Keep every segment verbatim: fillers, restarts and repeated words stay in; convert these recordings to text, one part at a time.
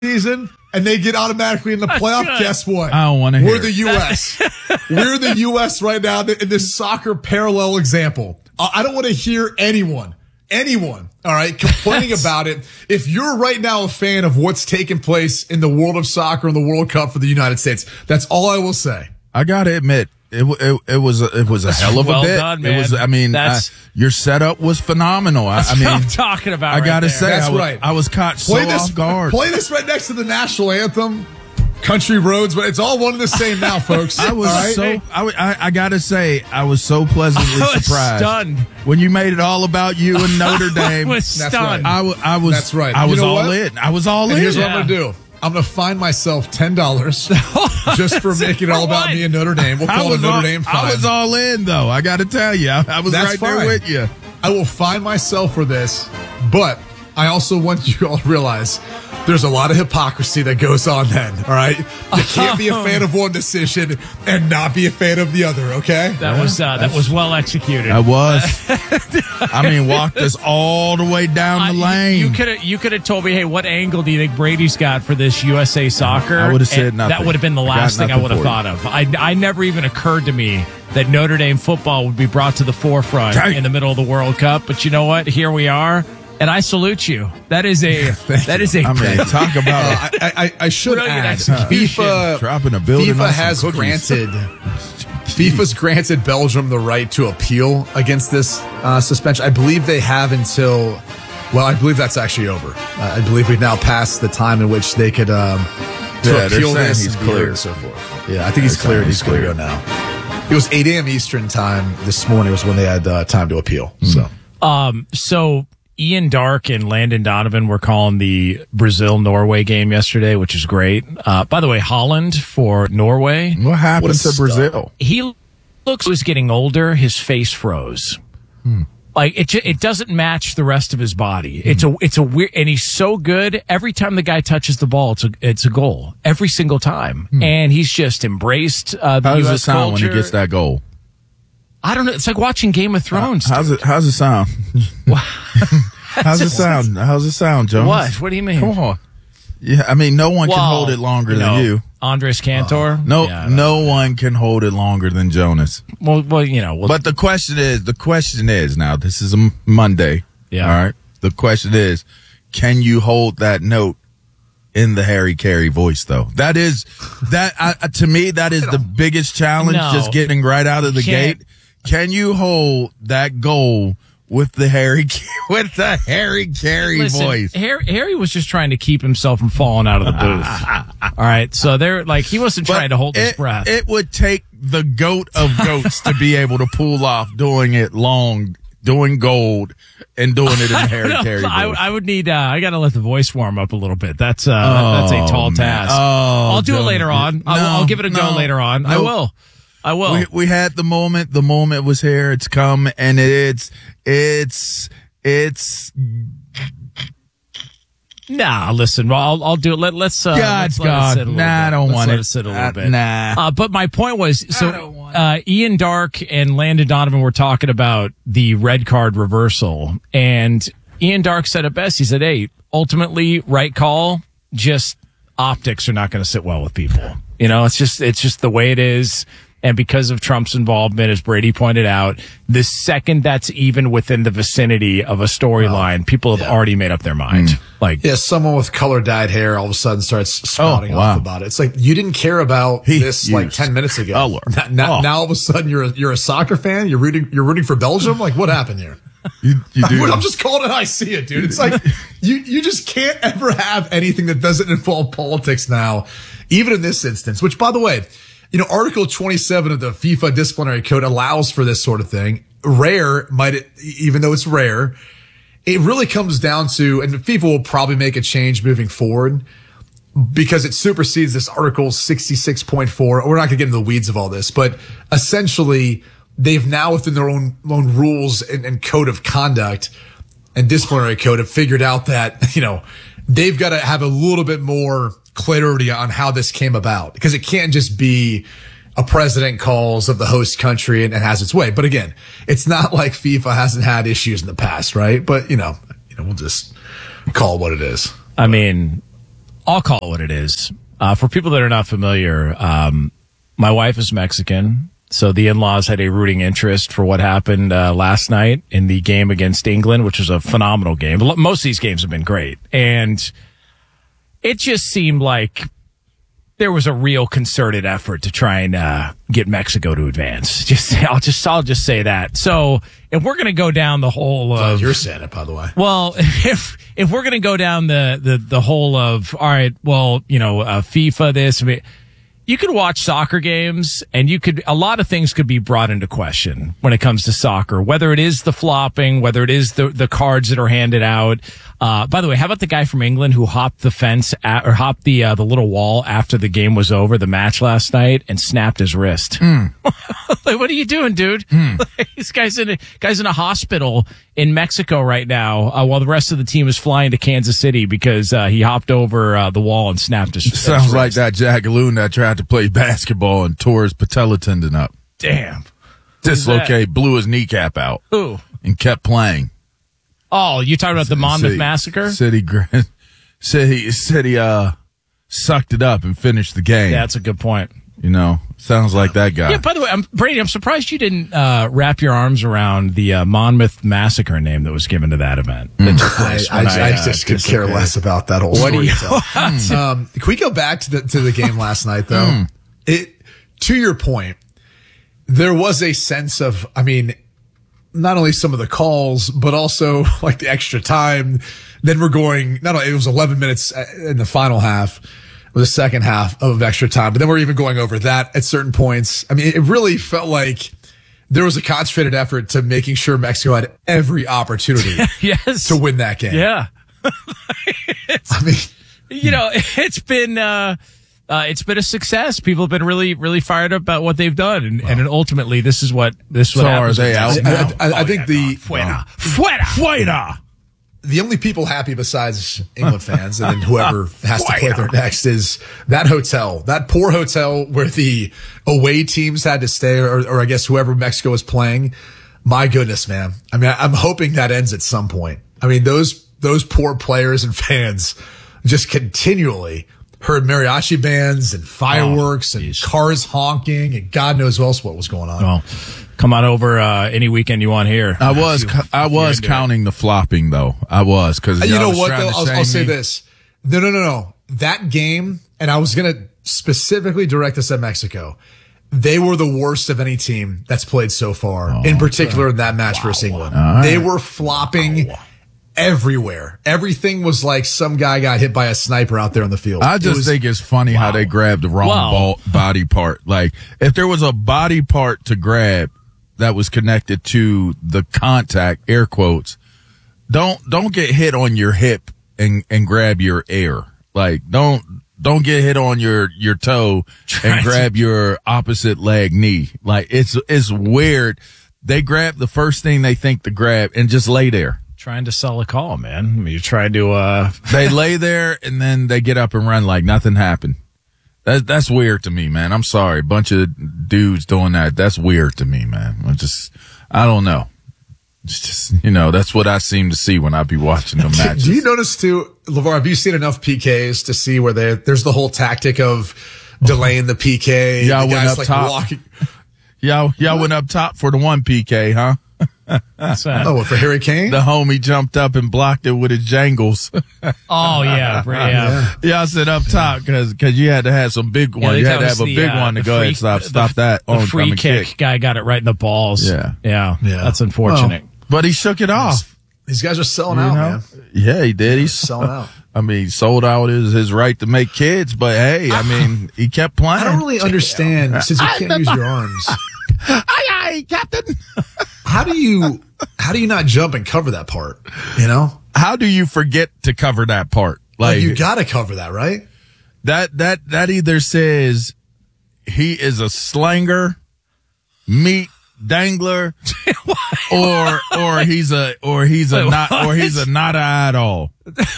season and they get automatically in the playoff, guess what? I don't want to hear We're the U S We're the U S right now in this soccer parallel example. I don't want to hear anyone, anyone, all right, complaining about it. If you're right now a fan of what's taking place in the world of soccer and the World Cup for the United States, that's all I will say. I got to admit, It, it it was a, it was a hell of a well bit. Done, man. It was. I mean, I, your setup was phenomenal. I, I mean, what I'm talking about. I right gotta there. say, That's I was, right. I was caught Play so this, off guard. Play this right next to the national anthem, Country Roads, but it's all one and the same now, folks. I was all right? so. I, I, I gotta say, I was so pleasantly I was surprised stunned. when you made it all about you and Notre Dame. I was That's stunned. right. I, w- I was. That's right. I You was know all what? in. I was all And in. here's Yeah. what I'm going to do. I'm going to find myself ten dollars just for making it all about what? me and Notre Dame. We'll I call it was, Notre all, Dame I five. was all in, though. I got to tell you, I, I was That's right fine. there with you. I will find myself for this, but I also want you all to realize there's a lot of hypocrisy that goes on then, all right? You can't be a fan of one decision and not be a fan of the other, okay? That was uh, that was well executed. I was. I mean, walked us all the way down the I- lane. You could have you could have told me, hey, what angle do you think Brady's got for this U S A Soccer? I would've said And nothing. That would have been the I got last thing I nothing would have for you. thought of. I I never even occurred to me that Notre Dame football would be brought to the forefront Dang. in the middle of the World Cup. But you know what? Here we are. And I salute you. That is a that is a I mean, talk about I, I, I should Brilliant add, execution. FIFA, dropping a building FIFA on some has cookies. granted FIFA's granted Belgium the right to appeal against this uh, suspension. I believe they have until, well, I believe that's actually over. Uh, I believe we've now passed the time in which they could um, to Yeah, they're appeal saying this he's and be heard cleared. and so forth. Yeah, I think he's They're cleared. saying He's he's clear to go cleared. now. It was eight a.m. Eastern time this morning was when they had uh, time to appeal. Hmm. So. Um, so Ian Dark and Landon Donovan were calling the Brazil-Norway game yesterday, which is great. Uh, by the way, Holland for Norway. what happened What a to stud. Brazil. He looks was getting older. His face froze. Like it, ju- it doesn't match the rest of his body. It's a, it's a weird, and he's so good. Every time the guy touches the ball, it's a, it's a goal every single time. And he's just embraced uh, the How does U it S sound culture. when he gets that goal? I don't know. It's like watching Game of Thrones. How's it? How's it sound? How's it sound? How's it sound, Jones? What? What do you mean? Come on. Yeah, I mean, no one can Well, hold it longer you know, than you. Andres Cantor. No, Yeah, I don't no one can hold it longer than Jonas. Well, well, you know. Well, But the question is, the question is now. This is a M- Monday. Yeah. All right. The question is, can you hold that note in the Harry Carey voice, though? That is that uh, to me. That is the biggest challenge. No. Just getting right out of the Can't. gate. Can you hold that goal with the Harry with the Harry Carey Listen, voice? Harry, Harry was just trying to keep himself from falling out of the booth. All right, so they're like he wasn't But trying to hold his it, breath. It would take the goat of goats to be able to pull off doing it long, doing gold, and doing it in the Harry No, Carey voice. I, I would need. Uh, I got to let the voice warm up a little bit. That's uh, that's a tall man. task. Oh, I'll do it don't- later on. I'll, No, I'll give it a go no, later on. I no. will. I will. We, we had the moment. The moment was here. It's come, and it's it's it's. Nah, listen. Well, I'll, I'll do it. Let, let's. Uh, God's let's let it God. sit a little Nah, bit. I don't Let's want let it. it sit a little Uh, bit. nah. Uh, but my point was, so don't want uh, Ian Dark and Landon Donovan were talking about the red card reversal, and Ian Dark said it best. He said, "Hey, ultimately, right call. Just optics are not going to sit well with people. You know, it's just it's just the way it is." And because of Trump's involvement, as Brady pointed out, the second that's even within the vicinity of a storyline, people have yeah. already made up their mind. Mm. Like, Yeah, someone with color dyed hair all of a sudden starts spouting Oh, wow. off about it. It's like you didn't care about He this like used ten minutes ago. color. Now, now, Oh. now all of a sudden you're a, you're a soccer fan. You're rooting you're rooting for Belgium. Like what happened here? You, you do. I'm just calling it how I see it, dude. It's like you you just can't ever have anything that doesn't involve politics now, even in this instance. Which, by the way, you know, Article twenty-seven of the FIFA disciplinary code allows for this sort of thing. Rare, might it, even though it's rare, it really comes down to, and FIFA will probably make a change moving forward because it supersedes this Article sixty-six point four. We're not going to get into the weeds of all this, but essentially they've now within their own, own rules and, and code of conduct and disciplinary code have figured out that, you know, they've got to have a little bit more clarity on how this came about because it can't just be a president calls of the host country and, and has its way. But again, it's not like FIFA hasn't had issues in the past, right? But you know, you know, we'll just call it what it is. I mean, I'll call it what it is. Uh, for people that are not familiar, um, my wife is Mexican, so the in-laws had a rooting interest for what happened uh, last night in the game against England, which was a phenomenal game. Most of these games have been great, and it just seemed like there was a real concerted effort to try and uh, get Mexico to advance. Just I'll just I'll just say that. So if we're going to go down the whole Uh, of you're saying it, by the way. well, if if we're going to go down the, the the whole of all right, well, you know, uh, FIFA this, I mean, you could watch soccer games and you could a lot of things could be brought into question when it comes to soccer, whether it is the flopping, whether it is the the cards that are handed out. Uh, by the way, how about the guy from England who hopped the fence at, or hopped the uh, the little wall after the game was over, the match last night, and snapped his wrist? Mm. Like, what are you doing, dude? Mm. Like, this guy's in a guy's in a hospital in Mexico right now, uh, while the rest of the team is flying to Kansas City because uh, he hopped over uh, the wall and snapped his. Sounds his like wrist. that Jagaloon that tried to play basketball and tore his patella tendon up. Damn. Dislocate, blew his kneecap out. Who? And kept playing. Oh, you talking about the Monmouth City, Massacre? City, City, City, uh, sucked it up and finished the game. Yeah, that's a good point. You know, sounds like that guy. Yeah, by the way, I'm, Brady, I'm surprised you didn't uh, wrap your arms around the uh, Monmouth Massacre name that was given to that event. That took I, place I, when I uh, just could care dislocated. less about that whole What story. do you um, can we go back to the to the game last night, though? Mm. It to your point, there was a sense of, I mean, not only some of the calls, but also like the extra time. Then we're going, not only, it was eleven minutes in the final half, or the second half of extra time, but then we're even going over that at certain points. I mean, it really felt like there was a concentrated effort to making sure Mexico had every opportunity Yes. to win that game. Yeah. I mean, You know, it's been uh, uh, it's been a success. People have been really, really fired up about what they've done, and, and ultimately, this is what this is what So are happens. they out I, now? I, I, I think the, Fuera, fuera, fuera. the only people happy besides England fans and then whoever has to play there next is that hotel, that poor hotel where the away teams had to stay, or, or I guess whoever Mexico was playing. My goodness, man. I mean, I'm hoping that ends at some point. I mean, those, those poor players and fans just continually heard mariachi bands and fireworks Oh, and geez. cars honking and God knows what else what was going on. Well, come on over uh, any weekend you want here. I was, If you- I if was you're into it. counting the flopping though. I was because You know what though? I'll, I'll say this. No, no, no, no. That game, and I was going to specifically direct this at Mexico. They were the worst of any team that's played so far, in particular in that match versus England. They were flopping everywhere. Everything was like some guy got hit by a sniper out there on the field. I It just was- think it's funny how they grabbed the wrong Wow. ball, body part. Like if there was a body part to grab that was connected to the contact, air quotes, don't don't get hit on your hip and and grab your air. Like don't don't get hit on your your toe and Right. grab your opposite leg knee. Like it's it's weird. They grab the first thing they think to grab and just lay there. Trying to sell a call, man. I mean, you're trying to. Uh, They lay there and then they get up and run like nothing happened. That, that's weird to me, man. I'm sorry. Bunch of dudes doing that. That's weird to me, man. I just, I don't know. It's just, you know, that's what I seem to see when I be watching the matches. Do you notice too, LeVar, have you seen enough P Ks to see where they, there's the whole tactic of delaying the P K? Yeah, I the went guys up like top. walking. y'all, y'all went up top for the one P K, huh? what's that? Oh, what, for Harry Kane? The homie jumped up and blocked it with his jangles. Oh yeah, yeah. Y'all said up top because cause you had to have some big Yeah, one. I you think had to that have was a the, big uh, one to the go ahead free- and stop, the- stop that The on free coming kick, kick. guy got it right in the balls. Yeah. yeah, Yeah. That's unfortunate. But he shook it off. These guys are selling You out, know? man. Yeah, he did. He's Selling out. I mean, sold out his, his right to make kids, but hey, I mean, he kept playing. I don't really understand since you can't use your arms. Aye, aye, Captain. How do you, how do you not jump and cover that part? You know, How do you forget to cover that part? like, Like you got to cover that, right? that, that, that either says he is a slanger, meat dangler, or, or he's a, or he's a Wait, not, or what? he's a not at all.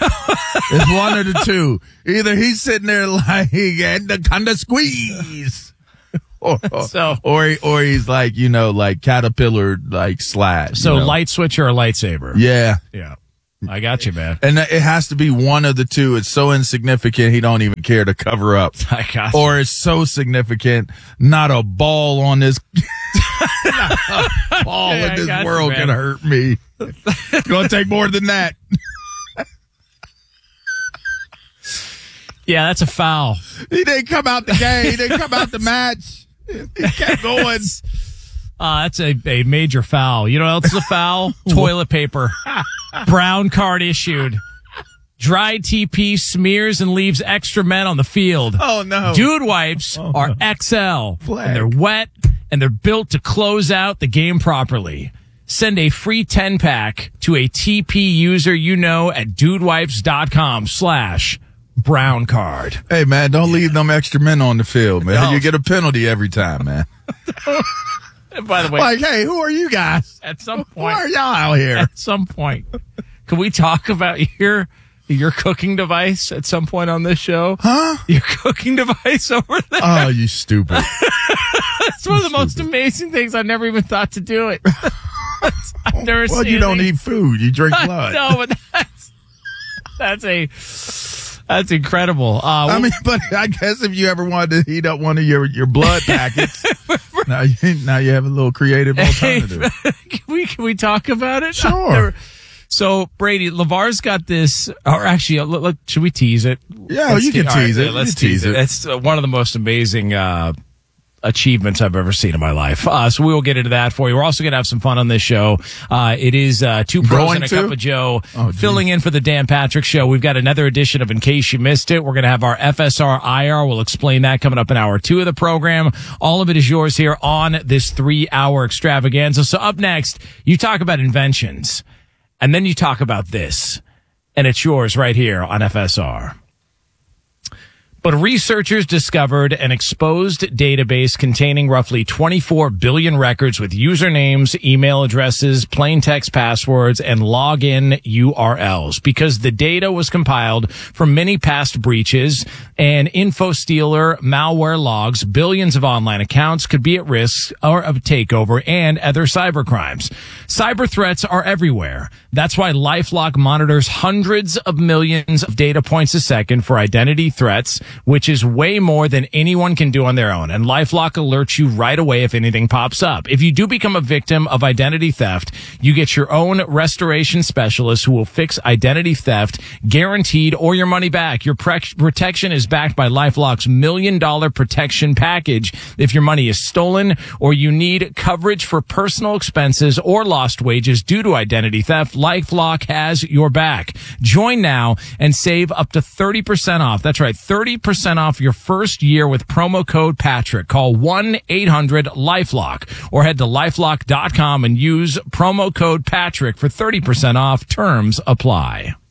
It's one of the two. Either he's sitting there like, and the kind of squeeze. Or, So- or, he- or he's like, you know, like caterpillar, like slide. So you know? light switch or a lightsaber? Yeah. yeah. I got you, man. And it has to be one of the two. It's so insignificant he don't even care to cover up. I got you. Or it's so significant, not a ball on this not a ball Yeah, in I this got you, world man. can hurt me. It's gonna take more than that. Yeah, that's a foul. He didn't come out the game. He didn't come out the match. He kept going. Uh, that's a, a major foul. You know what else is a foul? Toilet paper. Brown card issued. Dry T P smears and leaves extra men on the field. Oh, no. Dude wipes Oh, are no. X L. Flag. And they're wet and they're built to close out the game properly. Send a free ten pack to a T P user you know at dudewipes.com slash brown card. Hey, man, don't leave them extra men on the field, man. No. You get a penalty every time, man. And by the way, Like, hey, who are you guys? at some Who point, are y'all out here? at some point, can we talk about your your cooking device at some point on this show? Huh? Your cooking device over there. Oh, you stupid. It's one of the most amazing things. I never even thought to do it. I've never Well, seen you don't anything- eat food. You drink blood. No, but that's that's a that's incredible. Uh, I mean, but I guess if you ever wanted to heat up one of your, your blood packets, now you, now you have a little creative alternative. can we can we talk about it? Sure. So Brady, LeVar's got this, or actually, uh, look, look, should we tease it? Yeah, Let's you can te- all right, tease it. yeah, Let's You can tease tease it. it. It's uh, one of the most amazing uh, achievements I've ever seen in my life. Uh, so we will get into that for you. We're also going to have some fun on this show. Uh, it is uh, two pros Going and a to? cup of Joe Oh, geez. filling in for the Dan Patrick Show. We've got another edition of In Case You Missed It. We're going to have our F S R I R. We'll explain that coming up in hour two of the program. All of it is yours here on this three-hour extravaganza. So up next, you talk about inventions, and then you talk about this, and it's yours right here on F S R. But researchers discovered an exposed database containing roughly twenty-four billion records with usernames, email addresses, plain text passwords, and login U R Ls because the data was compiled from many past breaches and InfoStealer malware logs. Billions of online accounts could be at risk or of takeover and other cyber crimes. Cyber threats are everywhere. That's why LifeLock monitors hundreds of millions of data points a second for identity threats, which is way more than anyone can do on their own. And LifeLock alerts you right away if anything pops up. If you do become a victim of identity theft, you get your own restoration specialist who will fix identity theft, guaranteed, or your money back. Your pre- protection is backed by LifeLock's million dollar protection package. If your money is stolen or you need coverage for personal expenses or lost wages due to identity theft, LifeLock has your back. Join now and save up to thirty percent off. That's right, thirty percent off your first year with promo code Patrick. Call one eight hundred LifeLock or head to lifelock dot com and use promo code Patrick for thirty percent off. Terms apply.